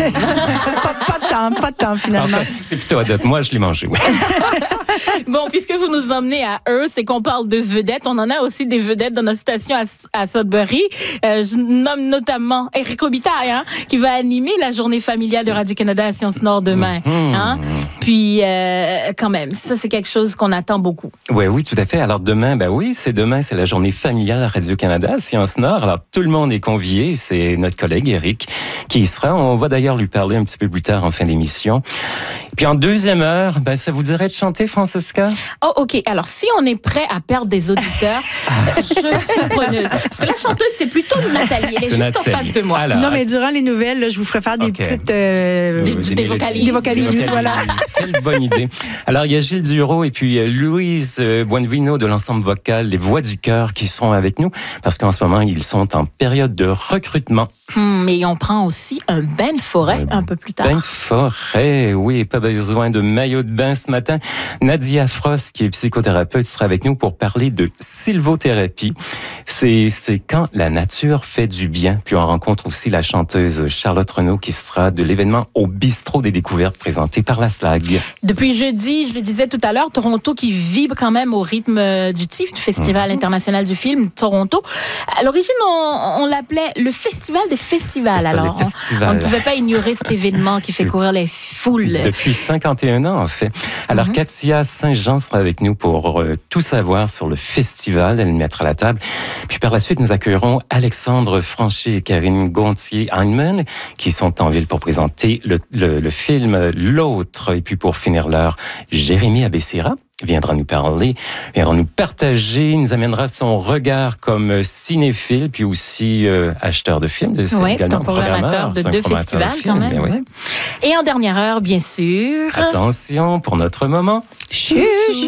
pas tant finalement. Enfin, c'est plutôt à date. Moi, je l'ai mangé, oui. Bon, puisque vous nous emmenez à Hearst et qu'on parle de vedettes, on en a aussi des vedettes dans notre station à Sudbury. Je nomme notamment Éric Robitaille, qui va animer la journée familiale de Radio-Canada à Sciences-Nord demain. Puis, quand même, ça, c'est quelque chose qu'on attend beaucoup. Oui, tout à fait. Alors demain, c'est la journée familiale à Radio-Canada à Sciences-Nord. Alors tout le monde est convié. C'est notre collègue Éric qui y sera. On va d'ailleurs lui parler un petit peu plus tard en fin d'émission. Puis en deuxième heure, ça vous dirait de chanter, Francesca? Oh, OK. Alors, si on est prêt à perdre des auditeurs, je suis preneuse. Parce que la chanteuse, c'est plutôt Nathalie. Elle est juste en face de moi. Alors, non, mais durant les nouvelles, là, je vous ferai faire des petites... des vocalises. Des vocalises, voilà. Quelle bonne idée. Alors, il y a Gilles Duro et puis Louise Buonvino de l'ensemble vocal Les Voix du Cœur qui seront avec nous parce qu'en ce moment, ils sont en période de recrutement. Mais on prend aussi un bain de forêt un peu plus tard. Bain de forêt, oui, pas besoin de maillot de bain ce matin. Nadia Frost, qui est psychothérapeute, sera avec nous pour parler de sylvothérapie. C'est quand la nature fait du bien. Puis on rencontre aussi la chanteuse Charlotte Renaud qui sera de l'événement au Bistrot des Découvertes présenté par la SLAG. Depuis jeudi, je le disais tout à l'heure, Toronto qui vibre quand même au rythme du TIFF, du Festival international du film Toronto. À l'origine, on l'appelait le Festival des festivals. Alors, on ne pouvait pas ignorer cet événement qui fait courir les foules. Depuis 51 ans, en fait. Alors, Katia Saint-Jean sera avec nous pour tout savoir sur le festival. Elle mettra la table. Puis par la suite, nous accueillerons Alexandre Franchi et Karine Gontier-Heinemann qui sont en ville pour présenter le film L'Autre. Et puis pour finir l'heure, Jérémy Abessira viendra nous parler, viendra nous partager, nous amènera son regard comme cinéphile, puis aussi acheteur de films. Oui, c'est un programmateur de 2 festivals quand même. Oui. Et en dernière heure, bien sûr... Attention pour notre moment. Chou.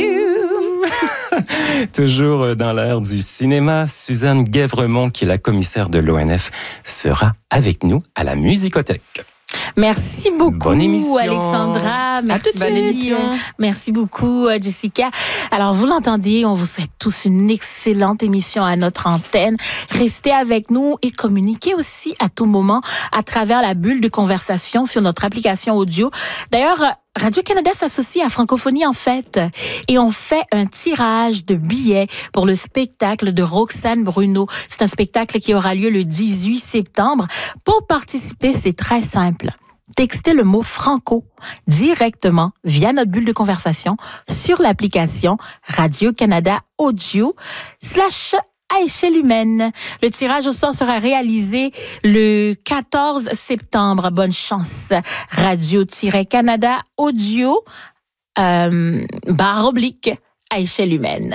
Toujours dans l'ère du cinéma, Suzanne Guèvremont, qui est la commissaire de l'ONF, sera avec nous à la Musicothèque. Merci beaucoup, bonne émission. Alexandra. Merci. Merci beaucoup, Jessica. Alors, vous l'entendez, on vous souhaite tous une excellente émission à notre antenne. Restez avec nous et communiquez aussi à tout moment à travers la bulle de conversation sur notre application audio. D'ailleurs, Radio-Canada s'associe à Francophonie en Fête et on fait un tirage de billets pour le spectacle de Roxane Bruno. C'est un spectacle qui aura lieu le 18 septembre. Pour participer, c'est très simple. Textez le mot Franco directement via notre bulle de conversation sur l'application Radio-Canada Audio / à échelle humaine. Le tirage au sort sera réalisé le 14 septembre. Bonne chance. Radio-Canada Audio / à échelle humaine.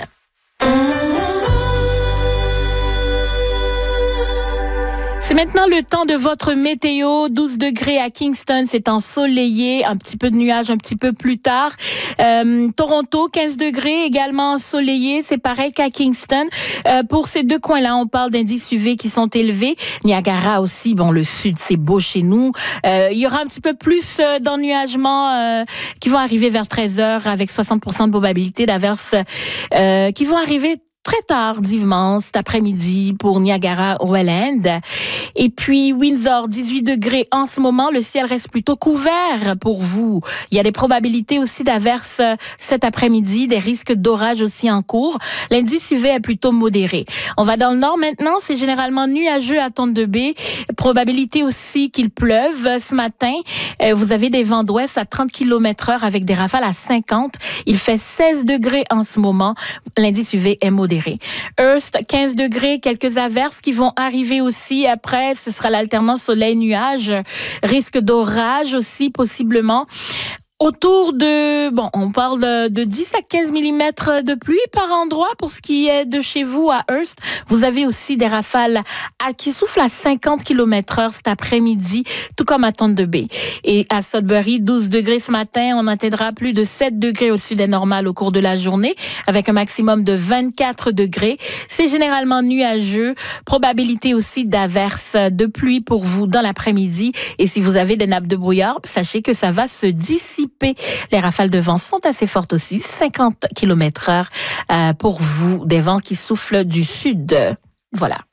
C'est maintenant le temps de votre météo. 12 degrés à Kingston, c'est ensoleillé. Un petit peu de nuages un petit peu plus tard. Toronto, 15 degrés, également ensoleillé. C'est pareil qu'à Kingston. Pour ces 2 coins-là, on parle d'indices UV qui sont élevés. Niagara aussi, le sud, c'est beau chez nous. Il y aura un petit peu plus d'ennuagements qui vont arriver vers 13h avec 60% de probabilité d'averses qui vont arriver très tardivement cet après-midi pour Niagara-Welland. Et puis Windsor, 18 degrés en ce moment. Le ciel reste plutôt couvert pour vous. Il y a des probabilités aussi d'averses cet après-midi, des risques d'orage aussi en cours. L'indice UV est plutôt modéré. On va dans le nord maintenant. C'est généralement nuageux à Thunder Bay. Probabilité aussi qu'il pleuve ce matin. Vous avez des vents d'ouest à 30 km/h avec des rafales à 50. Il fait 16 degrés en ce moment. L'indice UV est modéré. Hearst, 15 degrés, quelques averses qui vont arriver aussi. Après, ce sera l'alternance soleil-nuage. Risque d'orage aussi, possiblement. Autour de, on parle de 10 à 15 mm de pluie par endroit pour ce qui est de chez vous à Hearst. Vous avez aussi des rafales qui soufflent à 50 km/h cet après-midi, tout comme à Thunder Bay. Et à Sudbury, 12 degrés ce matin, on atteindra plus de 7 degrés au-dessus des normales au cours de la journée, avec un maximum de 24 degrés. C'est généralement nuageux. Probabilité aussi d'averses de pluie pour vous dans l'après-midi. Et si vous avez des nappes de brouillard, sachez que ça va se dissiper. Les rafales de vent sont assez fortes aussi, 50 km/h pour vous, des vents qui soufflent du sud. Voilà.